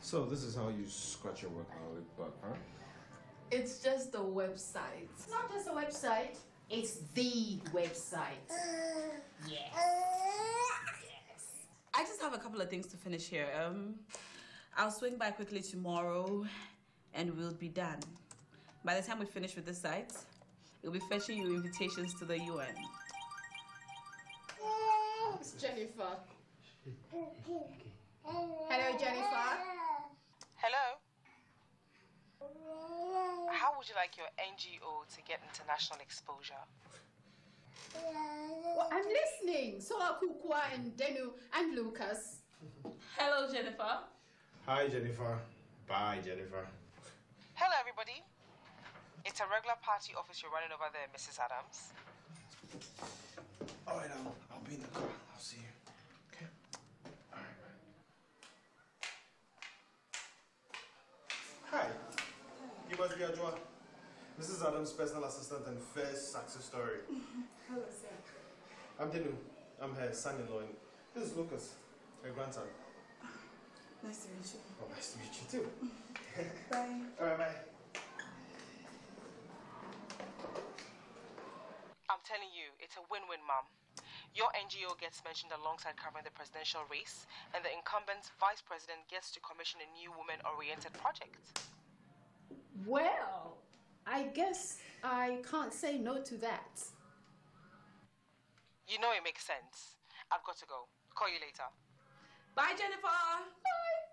So this is how you scratch your workaholic butt, huh? It's just the website. It's not just a website, it's the website. Yes. I just have a couple of things to finish here. I'll swing by quickly tomorrow and we'll be done. By the time we finish with the site, we'll be fetching you invitations to the UN. It's Jennifer. Hello, Jennifer. Hello? How would you like your NGO to get international exposure? Well, I'm listening. So are Kukwa and Denu and Lucas. Hello, Jennifer. Hi, Jennifer. Bye, Jennifer. Hello, everybody. It's a regular party office you're running over there, Mrs. Adams. All right, I'll be in the car. I'll see you. Okay? All right, bye. Hi. You must be Ajwa. Mrs. Adams' personal assistant and first success story. Hello, sir. I'm Denu. I'm her son-in-law. And this is Lucas, her grandson. Nice to meet you. Oh, nice to meet you too. Bye. All right, bye. I'm telling you, it's a win-win, Mom. Your NGO gets mentioned alongside covering the presidential race, and the incumbent vice president gets to commission a new woman-oriented project. Well, I guess I can't say no to that. You know it makes sense. I've got to go. Call you later. Bye, Jennifer. Bye.